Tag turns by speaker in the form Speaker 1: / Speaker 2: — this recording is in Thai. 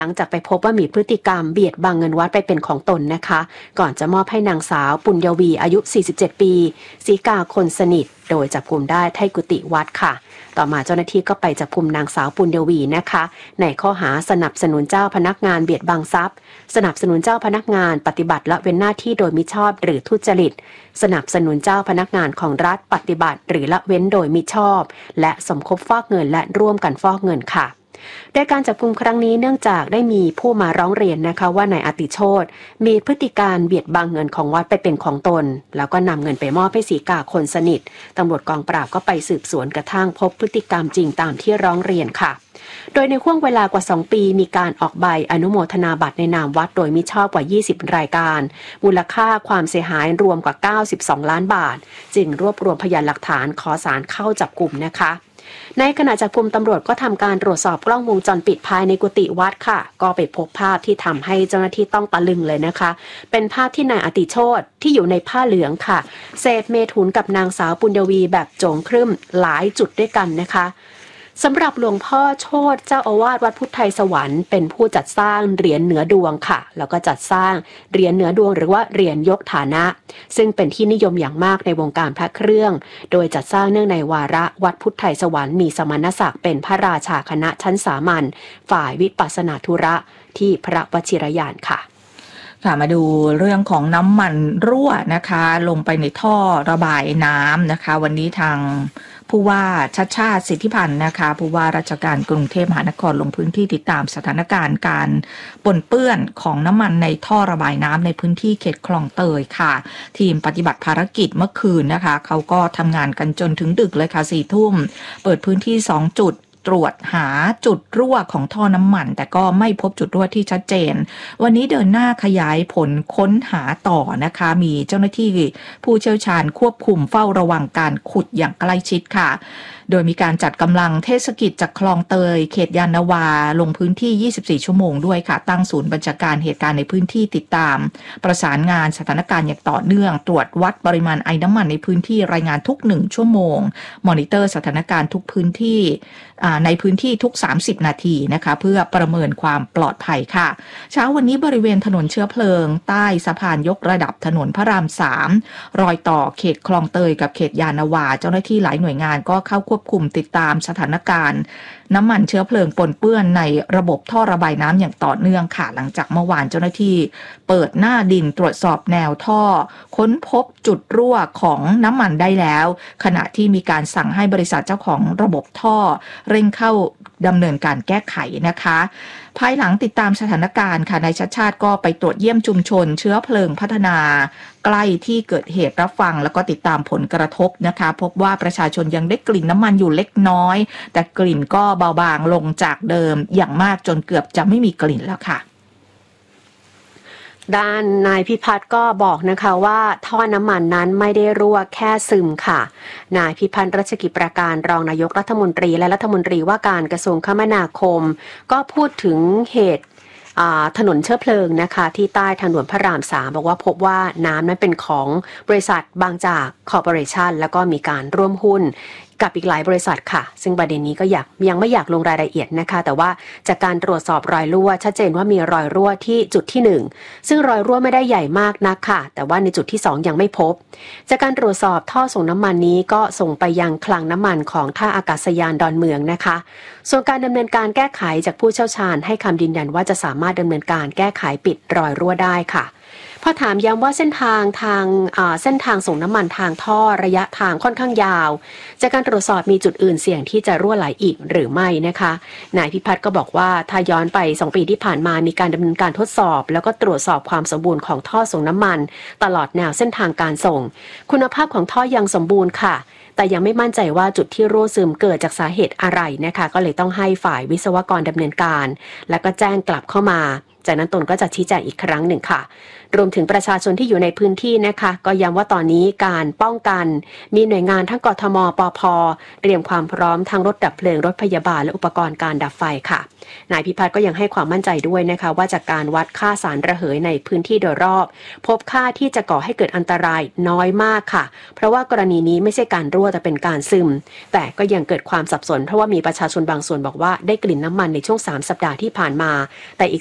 Speaker 1: หลังจากไปพบว่ามีพฤติกรรมเบียดบังเงินวัดไปเป็นของตนนะคะก่อนจะมอบให้นางสาวปุญญวีอายุ47ปีศรีกาคนสนิทโดยจับกุมได้ที่กุฏิวัดค่ะต่อมาเจ้าหน้าที่ก็ไปจับกุมนางสาวปุญญวีนะคะในข้อหาสนับสนุนเจ้าพนักงานเบียดบังทรัพย์สนับสนุนเจ้าพนักงานปฏิบัติละเว้นหน้าที่โดยมิชอบหรือทุจริตสนับสนุนเจ้าพนักงานของรัฐปฏิบัติหรือละเว้นโดยมิชอบและสมคบฟอกเงินและร่วมกันฟอกเงินค่ะโดยการจับกุมครั้งนี้เนื่องจากได้มีผู้มาร้องเรียนนะคะว่านายอติโชติมีพฤติการเบียดบังเงินของวัดไปเป็นของตนแล้วก็นำเงินไปมอบให้ศรีกาคนสนิทตำรวจกองปราบก็ไปสืบสวนกระทั่งพบพฤติกรรมจริงตามที่ร้องเรียนค่ะโดยในช่วงเวลากว่า2ปีมีการออกใบอนุโมทนาบัตรในนามวัดโดยมิชอบกว่า20รายการมูลค่าความเสียหายรวมกว่า92ล้านบาทจึงรวบรวมพยานหลักฐานขอศาลเข้าจับกุมนะคะในขณะจับกุมตำรวจก็ทำการตรวจสอบกล้องวงจรปิดภายในกุฏิวัดค่ะก็ไปพบภาพที่ทำให้เจ้าหน้าที่ต้องตะลึงเลยนะคะเป็นภาพที่นายอติโชติที่อยู่ในผ้าเหลืองค่ะเสพเมถุนกับนางสาวปุญญวีแบบโจงครึ่มหลายจุดด้วยกันนะคะสำหรับหลวงพ่อโชติเจ้าอาวาสวัดพุทธไทยสวรรค์เป็นผู้จัดสร้างเหรียญเหนือดวงค่ะแล้วก็จัดสร้างเหรียญเหนือดวงหรือว่าเหรียญยกฐานะซึ่งเป็นที่นิยมอย่างมากในวงการพระเครื่องโดยจัดสร้างเนื่องในวาระวัดพุทธไทยสวรรค์มีสมณศักดิ์เป็นพระราชาคณะชั้นสามัญฝ่ายวิปัสสนาธุระที่พระวชิรยานค่ะ
Speaker 2: มาดูเรื่องของน้ำมันรั่วนะคะลงไปในท่อระบายน้ำนะคะวันนี้ทางผู้ว่าชัชชาติสิทธิพันธ์นะคะผู้ว่าราชการกรุงเทพมหานครลงพื้นที่ติดตามสถานการณ์การปนเปื้อนของน้ำมันในท่อระบายน้ำในพื้นที่เขตคลองเตยค่ะทีมปฏิบัติภารกิจเมื่อคืนนะคะเขาก็ทำงานกันจนถึงดึกเลยค่ะ4 ทุ่มเปิดพื้นที่2 จุดตรวจหาจุดรั่วของท่อน้ำมันแต่ก็ไม่พบจุดรั่วที่ชัดเจนวันนี้เดินหน้าขยายผลค้นหาต่อนะคะมีเจ้าหน้าที่ผู้เชี่ยวชาญควบคุมเฝ้าระวังการขุดอย่างใกล้ชิดค่ะโดยมีการจัดกำลังเทศกิจจากคลองเตยเขตยานนาวาลงพื้นที่24ชั่วโมงด้วยค่ะตั้งศูนย์บัญชาการเหตุการณ์ในพื้นที่ติดตามประสานงานสถานการณ์อย่างต่อเนื่องตรวจวัดปริมาณไอน้ำมันในพื้นที่รายงานทุก1ชั่วโมงมอนิเตอร์สถานการณ์ทุกพื้นที่ในพื้นที่ทุก30นาทีนะคะเพื่อประเมินความปลอดภัยค่ะเช้าวันนี้บริเวณถนนเชื้อเพลิงใต้สะพานยกระดับถนนพระราม3รอยต่อเขตคลองเตยกับเขตยานนาวาเจ้าหน้าที่หลายหน่วยงานก็เข้าควบคุมติดตามสถานการณ์น้ำมันเชื้อเพลิงปนเปื้อนในระบบท่อระบายน้ำอย่างต่อเนื่องค่ะหลังจากเมื่อวานเจ้าหน้าที่เปิดหน้าดินตรวจสอบแนวท่อค้นพบจุดรั่วของน้ำมันได้แล้วขณะที่มีการสั่งให้บริษัทเจ้าของระบบท่อเร่งเข้าดำเนินการแก้ไขนะคะภายหลังติดตามสถานการณ์ค่ะนายชัชชาติก็ไปตรวจเยี่ยมชุมชนเชื้อเพลิงพัฒนาใกล้ที่เกิดเหตุรับฟังแล้วก็ติดตามผลกระทบนะคะพบว่าประชาชนยังได้กลิ่นน้ำมันอยู่เล็กน้อยแต่กลิ่นก็เบาบางลงจากเดิมอย่างมากจนเกือบจะไม่มีกลิ่นแล้วค่ะ
Speaker 1: ด้านนายพิพัฒน์ก็บอกนะคะว่าท่อน้ำมันนั้นไม่ได้รั่วแค่ซึมค่ะนายพิพัฒน์รัชกิจประการรองนายกรัฐมนตรีและรัฐมนตรีว่าการกระทรวงคมนาคมก็พูดถึงเหตุถนนเชื้อเพลิงนะคะที่ใต้ทางด่วนพระราม3บอกว่าพบว่าน้ำนั้นเป็นของบริษัทบางจากคอร์ปอเรชั่นแล้วก็มีการร่วมหุ้นกับอีกหลายบริษัทค่ะซึ่งประเด็นนี้ก็ยังไม่อยากลงรายละเอียดนะคะแต่ว่าจากการตรวจสอบรอยรั่วชัดเจนว่ามีรอยรั่วที่จุดที่1ซึ่งรอยรั่วไม่ได้ใหญ่มากนักค่ะแต่ว่าในจุดที่2ยังไม่พบจากการตรวจสอบท่อส่งน้ำมันนี้ก็ส่งไปยังคลังน้ำมันของท่าอากาศยานดอนเมืองนะคะส่วนการดำเนินการแก้ไขจากผู้เชี่ยวชาญให้คำยืนยันว่าจะสามารถดำเนินการแก้ไขปิดรอยรั่วได้ค่ะพอถามย้ำว่าเส้นทางส่งน้ำมันทางท่อระยะทางค่อนข้างยาวจากการตรวจสอบมีจุดอื่นเสี่ยงที่จะรั่วไหลอีกหรือไม่นะคะนายพิพัฒน์ก็บอกว่าถ้าย้อนไป2 ปีที่ผ่านมามีการดำเนินการทดสอบแล้วก็ตรวจสอบความสมบูรณ์ของท่อส่งน้ำมันตลอดแนวเส้นทางการส่งคุณภาพของท่อยังสมบูรณ์ค่ะแต่ยังไม่มั่นใจว่าจุดที่รั่วซึมเกิดจากสาเหตุอะไรนะคะก็เลยต้องให้ฝ่ายวิศวกรดำเนินการแล้วก็แจ้งกลับเข้ามาจากนั้นตนก็จะชี้แจงอีกครั้งหนึ่งค่ะรวมถึงประชาชนที่อยู่ในพื้นที่นะคะก็ย้ำว่าตอนนี้การป้องกันมีหน่วยงานทั้งกทมปภ.เตรียมความพร้อมทั้งรถดับเพลิงรถพยาบาลและอุปกรณ์การดับไฟค่ะนายพิพัฒน์ก็ยังให้ความมั่นใจด้วยนะคะว่าจากการวัดค่าสารระเหยในพื้นที่โดยรอบพบค่าที่จะก่อให้เกิดอันตรายน้อยมากค่ะเพราะว่ากรณีนี้ไม่ใช่การรั่วแต่เป็นการซึมแต่ก็ยังเกิดความสับสนเพราะว่ามีประชาชนบางส่วนบอกว่าได้กลิ่นน้ำมันในช่วง3 สัปดาห์ที่ผ่านมาแต่อีก